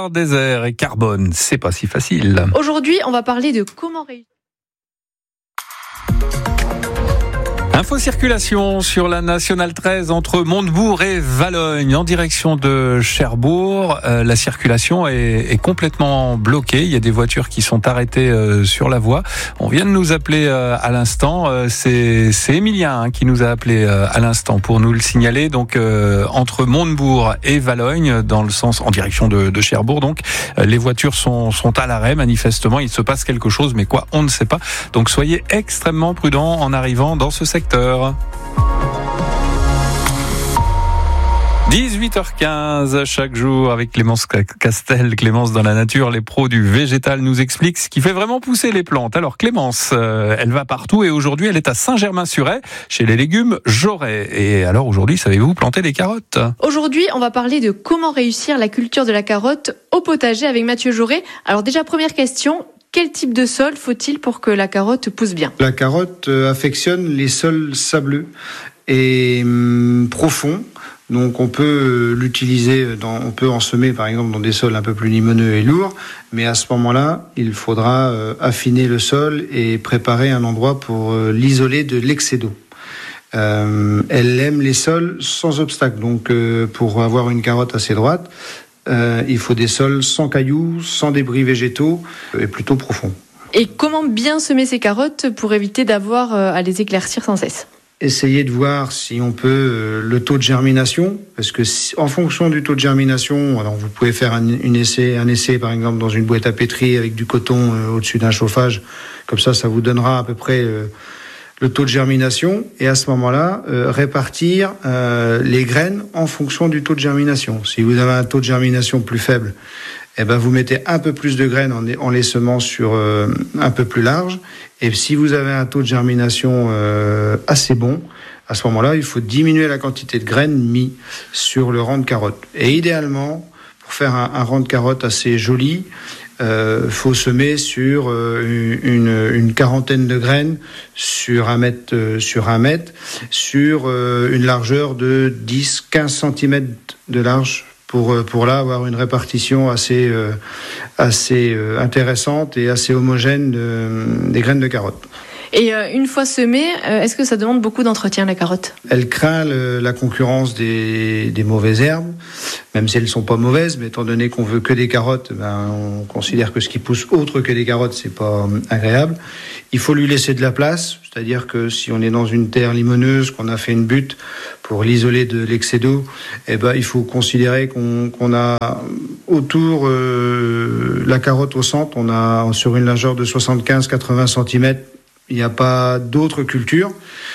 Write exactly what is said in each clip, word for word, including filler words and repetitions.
terroir, désert et carbone, c'est pas si facile. Aujourd'hui, on va parler de comment réussir. Info circulation sur la nationale treize entre Montebourg et Valognes en direction de Cherbourg. Euh, la circulation est, est complètement bloquée. Il y a des voitures qui sont arrêtées euh, sur la voie. On vient de nous appeler euh, à l'instant. Euh, c'est, c'est Emilien hein, qui nous a appelé euh, à l'instant pour nous le signaler. Donc euh, entre Montebourg et Valognes, dans le sens en direction de, de Cherbourg. Donc euh, les voitures sont, sont à l'arrêt. Manifestement, il se passe quelque chose, mais quoi, on ne sait pas. Donc soyez extrêmement prudents en arrivant dans ce secteur. dix-huit heures quinze chaque jour avec Clémence Castel. Clémence dans la nature, les pros du végétal nous expliquent ce qui fait vraiment pousser les plantes. Alors Clémence, euh, elle va partout et aujourd'hui elle est à Saint-Germain-sur-Aie chez les légumes Joret. Et alors aujourd'hui, savez-vous planter des carottes ? Aujourd'hui, on va parler de comment réussir la culture de la carotte au potager avec Mathieu Joret. Alors déjà, première question. Quel type de sol faut-il pour que la carotte pousse bien ? La carotte affectionne les sols sableux et hum, profonds. Donc on peut l'utiliser, dans, on peut en semer par exemple dans des sols un peu plus limoneux et lourds, mais à ce moment-là, il faudra euh, affiner le sol et préparer un endroit pour euh, l'isoler de l'excès d'eau. Euh, elle aime les sols sans obstacle, donc euh, pour avoir une carotte assez droite, Euh, il faut des sols sans cailloux, sans débris végétaux et plutôt profonds. Et comment bien semer ces carottes pour éviter d'avoir à les éclaircir sans cesse ? Essayez de voir si on peut euh, le taux de germination, parce que si, en fonction du taux de germination, alors vous pouvez faire un, une essai, un essai par exemple dans une boîte à pétri avec du coton euh, au-dessus d'un chauffage, comme ça, ça vous donnera à peu près euh, le taux de germination, et à ce moment-là, euh, répartir euh, les graines en fonction du taux de germination. Si vous avez un taux de germination plus faible, eh ben vous mettez un peu plus de graines en, en les semant sur euh, un peu plus large. Et si vous avez un taux de germination euh, assez bon, à ce moment-là, il faut diminuer la quantité de graines mis sur le rang de carotte. Et idéalement, pour faire un, un rang de carotte assez joli, Euh, faut semer sur euh, une, une quarantaine de graines sur un mètre, euh, sur un mètre, sur euh, une largeur de dix à quinze centimètres de large pour, pour là avoir une répartition assez, euh, assez euh, intéressante et assez homogène de, des graines de carotte. Et euh, une fois semée, euh, est-ce que ça demande beaucoup d'entretien, la carotte ? Elle craint le, la concurrence des, des mauvaises herbes, même si elles ne sont pas mauvaises, mais étant donné qu'on veut que des carottes, ben, on considère que ce qui pousse autre que des carottes, c'est pas agréable. Il faut lui laisser de la place, c'est-à-dire que si on est dans une terre limoneuse, qu'on a fait une butte pour l'isoler de l'excès d'eau, eh ben, il faut considérer qu'on, qu'on a autour euh, la carotte au centre, on a sur une largeur de soixante-quinze à quatre-vingts centimètres. Il n'y a pas d'autre culture.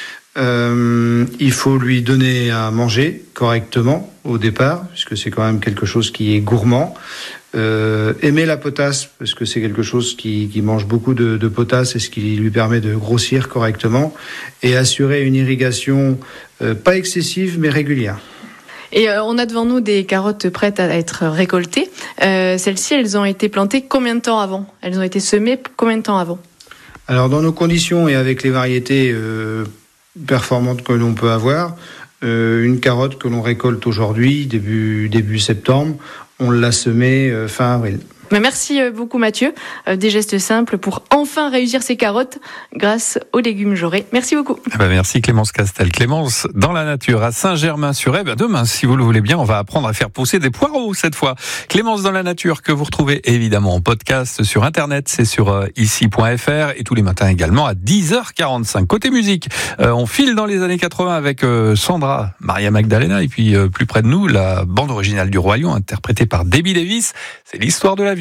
Euh, il faut lui donner à manger correctement au départ, puisque c'est quand même quelque chose qui est gourmand. Euh, aimer la potasse, parce que c'est quelque chose qui, qui mange beaucoup de, de potasse et ce qui lui permet de grossir correctement. Et assurer une irrigation euh, pas excessive, mais régulière. Et euh, on a devant nous des carottes prêtes à être récoltées. Euh, celles-ci, elles ont été plantées combien de temps avant ? Elles ont été semées combien de temps avant ? Alors, dans nos conditions et avec les variétés euh, performantes que l'on peut avoir, euh, une carotte que l'on récolte aujourd'hui, début, début septembre, on l'a semée euh, fin avril. Merci beaucoup Mathieu, des gestes simples pour enfin réussir ses carottes grâce aux légumes Joret. Merci beaucoup. Eh ben merci Clémence Castel. Clémence dans la nature à Saint-Germain-sur-Aie. Ben demain, si vous le voulez bien, on va apprendre à faire pousser des poireaux cette fois. Clémence dans la nature que vous retrouvez évidemment en podcast sur internet, c'est sur euh, ici point f r et tous les matins également à dix heures quarante-cinq. Côté musique, euh, on file dans les années quatre-vingts avec euh, Sandra, Maria Magdalena et puis euh, plus près de nous la bande originale du Roi Lion interprétée par Debbie Davis. C'est l'histoire de la vie.